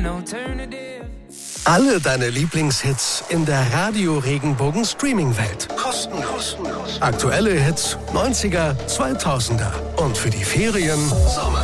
Alle deine Lieblingshits in der Radio Regenbogen Streaming-Welt. Kostenlos. Aktuelle Hits, 90er, 2000er. Und für die Ferien Sommer.